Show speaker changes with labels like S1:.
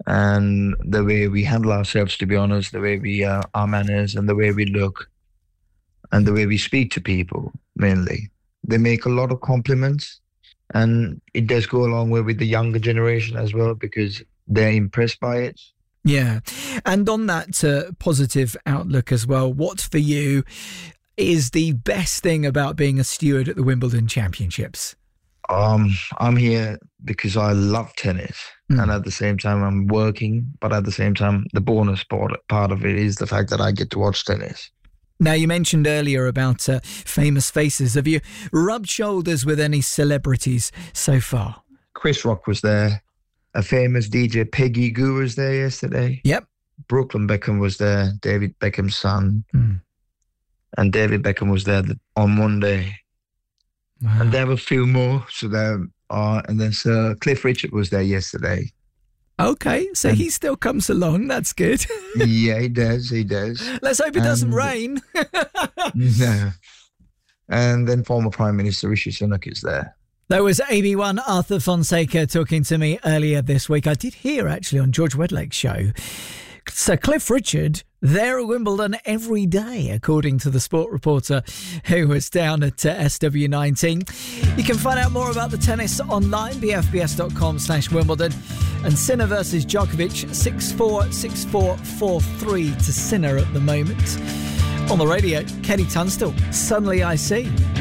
S1: and the way we handle ourselves, to be honest, the way we our manners and the way we look and the way we speak to people, mainly. They make a lot of compliments, and it does go a long way with the younger generation as well because they're impressed by it.
S2: Yeah. And on that positive outlook as well, what for you is the best thing about being a steward at the Wimbledon Championships?
S1: I'm here because I love tennis, and at the same time I'm working, but at the same time the bonus part of it is the fact that I get to watch tennis.
S2: Now, you mentioned earlier about famous faces. Have you rubbed shoulders with any celebrities so far?
S1: Chris Rock was there. A famous DJ, Peggy Gou, was there yesterday.
S2: Yep.
S1: Brooklyn Beckham was there, David Beckham's son. And David Beckham was there on Monday. Wow. And there were a few more. So there are, and then Sir Cliff Richard was there yesterday.
S2: Okay, so he still comes along. That's good.
S1: Yeah, he does.
S2: Let's hope it doesn't rain.
S1: No. And then former Prime Minister Rishi Sunak is there.
S2: There was AB1 Arthur Fonseca talking to me earlier this week. I did hear, actually, on George Wedlake's show, Sir Cliff Richard there at Wimbledon every day, according to the sport reporter who was down at SW19. You can find out more about the tennis online, bfbs.com/Wimbledon. And Sinner versus Djokovic, 6-4, 6-4, 4-3 to Sinner at the moment. On the radio, Kenny Tunstall, Suddenly I See.